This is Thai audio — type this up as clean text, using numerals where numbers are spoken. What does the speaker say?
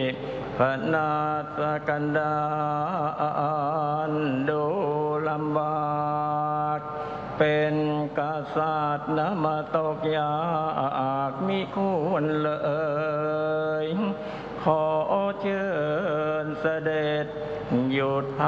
พนาสกันดารดูลำบากเป็นกษัตริย์นะมาตกยากมิควรเลยขอเชิญเสด็จหยุด